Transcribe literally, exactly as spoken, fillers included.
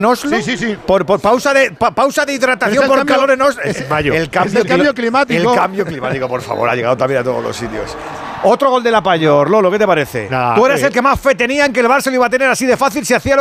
Oslo, Sí, sí, sí. Por, por pausa de pa, pausa de hidratación por cambio, calor en Oslo. Es, en mayo. El cambio, es el cambio climático. El cambio climático, por favor, ha llegado también a todos los sitios. Otro gol de la Payor, Lolo, ¿qué te parece? Nah, Tú eres eh. el que más fe tenía en que el Barça lo iba a tener así de fácil si hacía lo